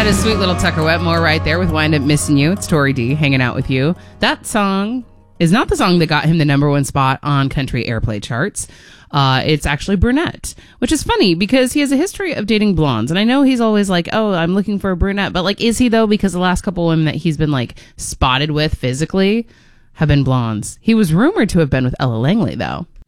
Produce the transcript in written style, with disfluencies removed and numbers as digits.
That is sweet little Tucker Wetmore right there with Wind Up Missing You. It's Tori D hanging out with you. That song is not the song that got him the number one spot on country airplay charts. It's actually Brunette, which is funny because he has a history of dating blondes. And I know he's always like, oh, I'm looking for a brunette. But like, is he though? Because the last couple women that he's been like spotted with physically have been blondes. He was rumored to have been with Ella Langley though.